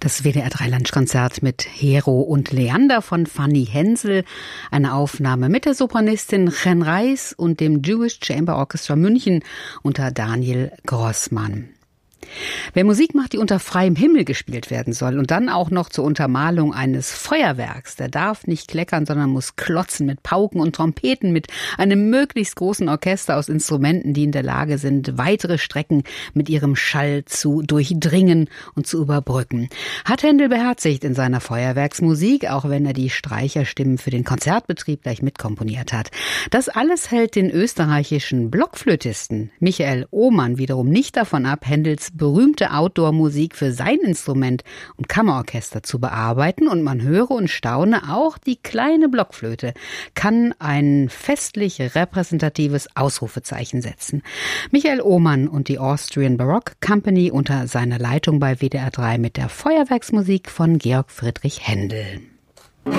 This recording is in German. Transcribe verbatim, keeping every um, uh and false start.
Das W D R drei Lunchkonzert mit Hero und Leander von Fanny Hensel. Eine Aufnahme mit der Sopranistin Chen Reis und dem Jewish Chamber Orchestra München unter Daniel Grossmann. Wer Musik macht, die unter freiem Himmel gespielt werden soll und dann auch noch zur Untermalung eines Feuerwerks, der darf nicht kleckern, sondern muss klotzen mit Pauken und Trompeten, mit einem möglichst großen Orchester aus Instrumenten, die in der Lage sind, weitere Strecken mit ihrem Schall zu durchdringen und zu überbrücken. Hat Händel beherzigt in seiner Feuerwerksmusik, auch wenn er die Streicherstimmen für den Konzertbetrieb gleich mitkomponiert hat. Das alles hält den österreichischen Blockflötisten Michael Ohmann wiederum nicht davon ab, Händels berühmte Outdoor-Musik für sein Instrument und Kammerorchester zu bearbeiten, und man höre und staune, auch die kleine Blockflöte kann ein festlich repräsentatives Ausrufezeichen setzen. Michael Ohmann und die Austrian Baroque Company unter seiner Leitung bei W D R drei mit der Feuerwerksmusik von Georg Friedrich Händel.